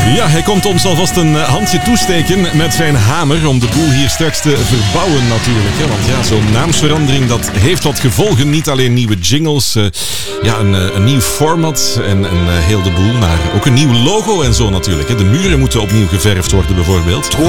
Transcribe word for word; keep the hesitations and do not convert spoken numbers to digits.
Ja, hij komt ons alvast een handje toesteken met zijn hamer om de boel hier straks te verbouwen natuurlijk. Hè? Want ja, zo'n naamsverandering, dat heeft wat gevolgen. Niet alleen nieuwe jingles, uh, ja, een, een nieuw format en, en uh, heel de boel, maar ook een nieuw logo en zo natuurlijk. Hè? De muren moeten opnieuw geverfd worden bijvoorbeeld.